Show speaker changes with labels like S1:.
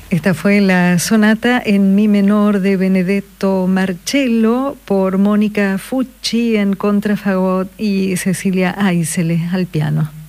S1: Esta fue la sonata en mi menor de Benedetto Marcello por Mónica Fucci en contrafagot y Cecilia Aisele al piano.